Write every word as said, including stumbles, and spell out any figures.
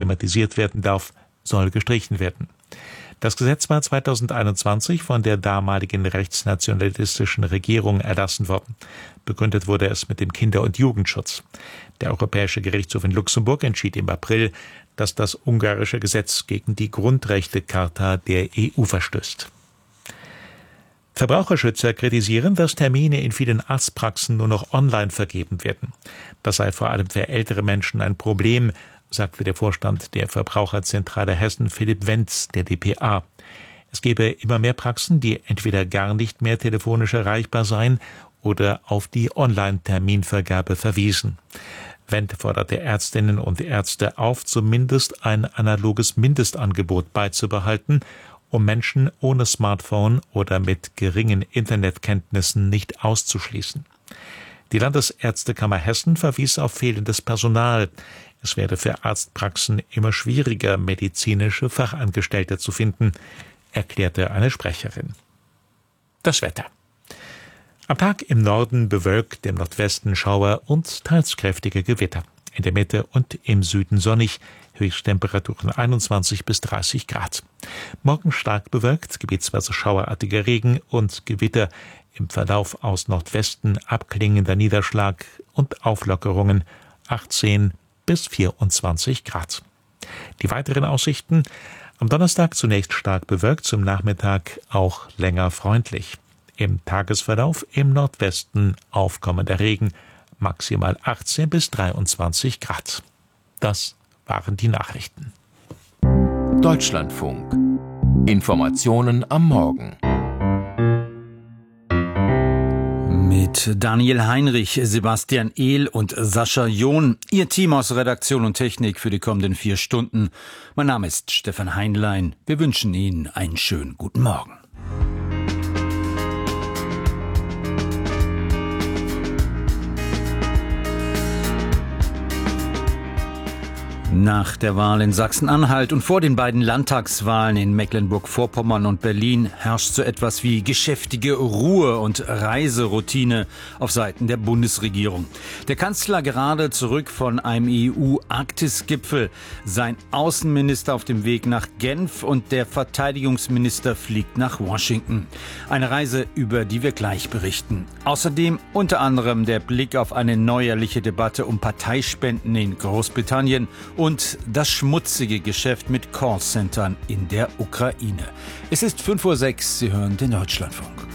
thematisiert werden darf, soll gestrichen werden. Das Gesetz war zweitausendeinundzwanzig von der damaligen rechtsnationalistischen Regierung erlassen worden. Begründet wurde es mit dem Kinder- und Jugendschutz. Der Europäische Gerichtshof in Luxemburg entschied im April, dass das ungarische Gesetz gegen die Grundrechtecharta der E U verstößt. Verbraucherschützer kritisieren, dass Termine in vielen Arztpraxen nur noch online vergeben werden. Das sei vor allem für ältere Menschen ein Problem, sagte der Vorstand der Verbraucherzentrale Hessen Philipp Wenz, der D P A. Es gebe immer mehr Praxen, die entweder gar nicht mehr telefonisch erreichbar seien oder auf die Online-Terminvergabe verwiesen. Wendt forderte Ärztinnen und Ärzte auf, zumindest ein analoges Mindestangebot beizubehalten, um Menschen ohne Smartphone oder mit geringen Internetkenntnissen nicht auszuschließen. Die Landesärztekammer Hessen verwies auf fehlendes Personal. Es werde für Arztpraxen immer schwieriger, medizinische Fachangestellte zu finden, erklärte eine Sprecherin. Das Wetter. Am Tag im Norden bewölkt, im Nordwesten Schauer und teils kräftige Gewitter. In der Mitte und im Süden sonnig, Höchsttemperaturen einundzwanzig bis dreißig Grad. Morgen stark bewölkt, gebietsweise schauerartiger Regen und Gewitter, im Verlauf aus Nordwesten abklingender Niederschlag und Auflockerungen achtzehn bis vierundzwanzig Grad. Die weiteren Aussichten: am Donnerstag zunächst stark bewölkt, zum Nachmittag auch länger freundlich. Im Tagesverlauf im Nordwesten aufkommender Regen, maximal achtzehn bis dreiundzwanzig Grad. Das waren die Nachrichten. Deutschlandfunk. Informationen am Morgen. Mit Daniel Heinrich, Sebastian Ehl und Sascha John. Ihr Team aus Redaktion und Technik für die kommenden vier Stunden. Mein Name ist Stefan Heinlein. Wir wünschen Ihnen einen schönen guten Morgen. Nach der Wahl in Sachsen-Anhalt und vor den beiden Landtagswahlen in Mecklenburg-Vorpommern und Berlin herrscht so etwas wie geschäftige Ruhe und Reiseroutine auf Seiten der Bundesregierung. Der Kanzler gerade zurück von einem E U-Arktis-Gipfel, sein Außenminister auf dem Weg nach Genf und der Verteidigungsminister fliegt nach Washington. Eine Reise, über die wir gleich berichten. Außerdem unter anderem der Blick auf eine neuerliche Debatte um Parteispenden in Großbritannien und das schmutzige Geschäft mit Callcentern in der Ukraine. Es ist fünf Uhr sechs, Sie hören den Deutschlandfunk.